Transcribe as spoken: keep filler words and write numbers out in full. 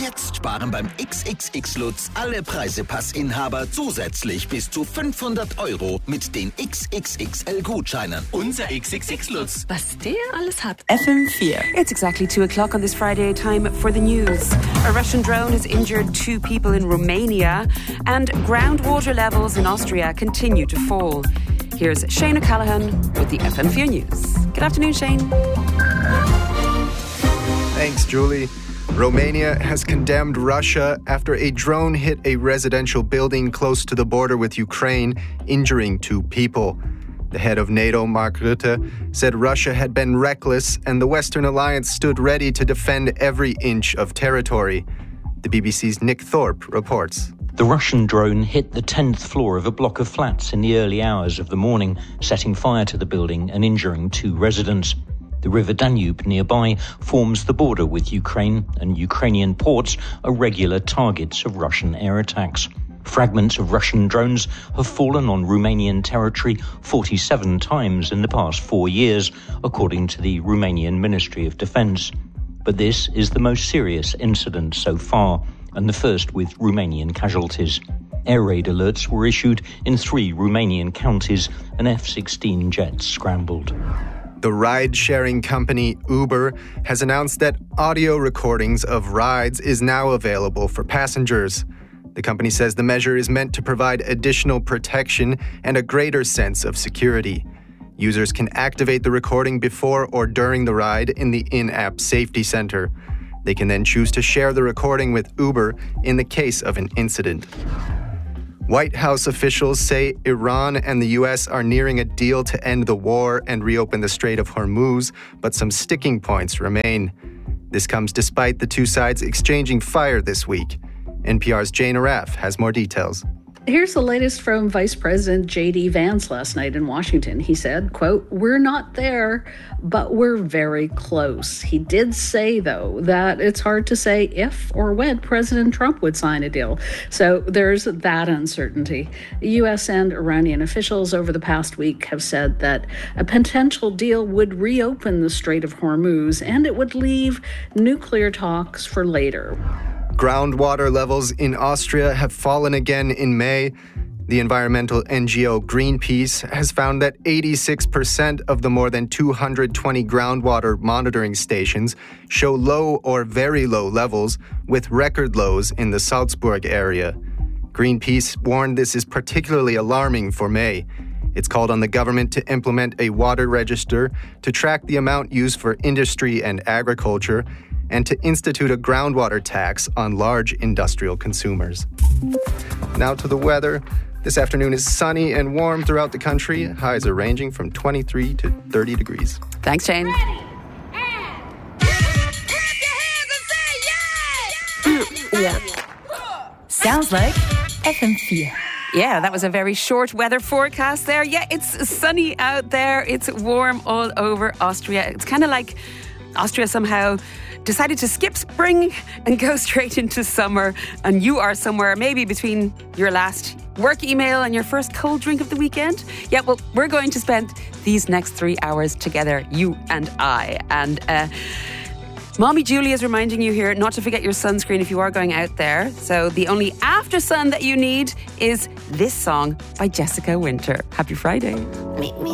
Jetzt sparen beim X X X Lutz alle Preisepass-Inhaber zusätzlich bis zu fünfhundert Euro mit den X X X L-Gutscheinen. Unser X X X Lutz. Was der alles hat. F M four. It's exactly two o'clock on this Friday. Time for the news. A Russian drone has injured two people in Romania, and groundwater levels in Austria continue to fall. Here's Shane O'Callaghan with the F M four News. Good afternoon, Shane. Thanks, Julie. Romania has condemned Russia after a drone hit a residential building close to the border with Ukraine, injuring two people. The head of NATO, Mark Rutte, said Russia had been reckless and the Western alliance stood ready to defend every inch of territory. The B B C's Nick Thorpe reports. The Russian drone hit the tenth floor of a block of flats in the early hours of the morning, setting fire to the building and injuring two residents. The River Danube nearby forms the border with Ukraine, and Ukrainian ports are regular targets of Russian air attacks. Fragments of Russian drones have fallen on Romanian territory forty-seven times in the past four years, according to the Romanian Ministry of Defence. But this is the most serious incident so far, and the first with Romanian casualties. Air raid alerts were issued in three Romanian counties, and F sixteen jets scrambled. The ride-sharing company Uber has announced that audio recordings of rides is now available for passengers. The company says the measure is meant to provide additional protection and a greater sense of security. Users can activate the recording before or during the ride in the in-app safety center. They can then choose to share the recording with Uber in the case of an incident. White House officials say Iran and the U S are nearing a deal to end the war and reopen the Strait of Hormuz, but some sticking points remain. This comes despite the two sides exchanging fire this week. N P R's Jane Araf has more details. Here's the latest from Vice President J D Vance last night in Washington. He said, quote, "We're not there, but we're very close." He did say, though, that it's hard to say if or when President Trump would sign a deal. So there's that uncertainty. U S and Iranian officials over the past week have said that a potential deal would reopen the Strait of Hormuz and it would leave nuclear talks for later. Groundwater levels in Austria have fallen again in May. The environmental N G O Greenpeace has found that eighty-six percent of the more than two hundred twenty groundwater monitoring stations show low or very low levels, with record lows in the Salzburg area. Greenpeace warned this is particularly alarming for May. It's called on the government to implement a water register to track the amount used for industry and agriculture, and to institute a groundwater tax on large industrial consumers. Now to the weather. This afternoon is sunny and warm throughout the country. Highs are ranging from twenty-three to thirty degrees. Thanks, Shane. Yeah. Sounds like F M four. Yeah, that was a very short weather forecast there. Yeah, it's sunny out there. It's warm all over Austria. It's kind of like Austria somehow decided to skip spring and go straight into summer, and you are somewhere maybe between your last work email and your first cold drink of the weekend. Yeah, well, we're going to spend these next three hours together, you and I. And uh, Mommy Julie is reminding you here not to forget your sunscreen if you are going out there. So the only after sun that you need is this song by Jessica Winter. Happy Friday. Meet me